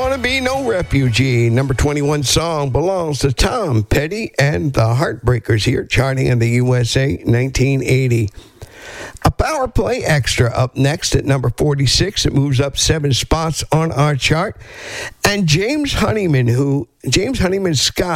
Want to Be No Refugee. Number 21 song belongs to Tom Petty and the Heartbreakers here, charting in the USA 1980. A Power Play Extra up next at number 46. It moves up 7 spots on our chart. And James Honeyman Scott